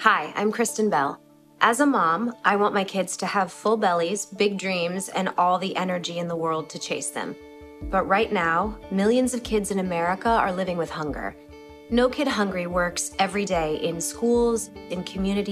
Hi, I'm Kristen Bell. As a mom, I want my kids to have full bellies, big dreams, and all the energy in the world to chase them. But right now, millions of kids in America are living with hunger. No Kid Hungry works every day in schools, in communities,